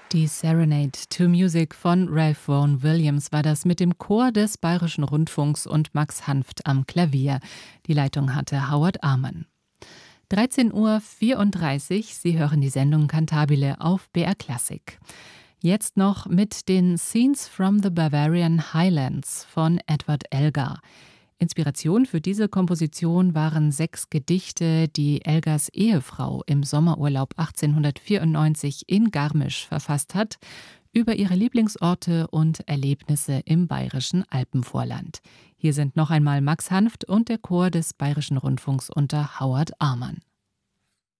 Die Serenade to Music von Ralph Vaughan Williams war das mit dem Chor des Bayerischen Rundfunks und Max Hanft am Klavier. Die Leitung hatte Howard Amann. 13:34 Uhr, Sie hören die Sendung Cantabile auf BR Classic. Jetzt noch mit den Scenes from the Bavarian Highlands von Edward Elgar. Inspiration für diese Komposition waren 6 Gedichte, die Elgars Ehefrau im Sommerurlaub 1894 in Garmisch verfasst hat, über ihre Lieblingsorte und Erlebnisse im bayerischen Alpenvorland. Hier sind noch einmal Max Hanft und der Chor des Bayerischen Rundfunks unter Howard Amann.